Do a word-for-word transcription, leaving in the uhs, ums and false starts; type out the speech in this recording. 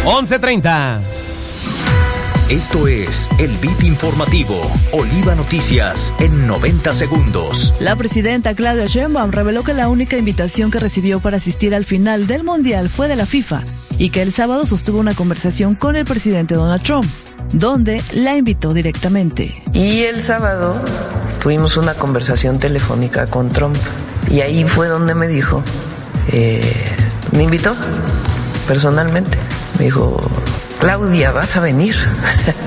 once treinta. Esto es el Beat Informativo, Oliva Noticias en noventa segundos. La presidenta Claudia Sheinbaum reveló que la única invitación que recibió para asistir al final del Mundial fue de la FIFA y que el sábado sostuvo una conversación con el presidente Donald Trump, donde la invitó directamente. Y el sábado tuvimos una conversación telefónica con Trump y ahí fue donde me dijo, eh, me invitó personalmente, me dijo, Claudia, ¿vas a venir?